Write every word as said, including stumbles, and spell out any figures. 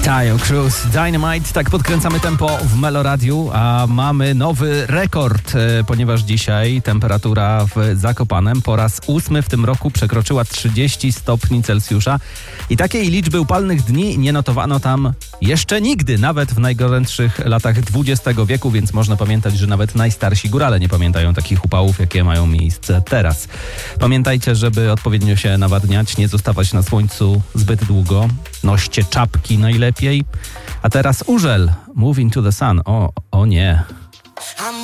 Taio Cruz, Dynamite, tak podkręcamy tempo w Meloradiu, a mamy nowy rekord, ponieważ dzisiaj temperatura w Zakopanem po raz ósmy w tym roku przekroczyła trzydzieści stopni Celsjusza i takiej liczby upalnych dni nie notowano tam jeszcze nigdy, nawet w najgorętszych latach dwudziestego wieku, więc można pamiętać, że nawet najstarsi górale nie pamiętają takich upałów, jakie mają miejsce teraz. Pamiętajcie, żeby odpowiednio się nawadniać, nie zostawać na słońcu zbyt długo, noście czapki najlepiej. A teraz Urzel, Move into the Sun. O, o nie.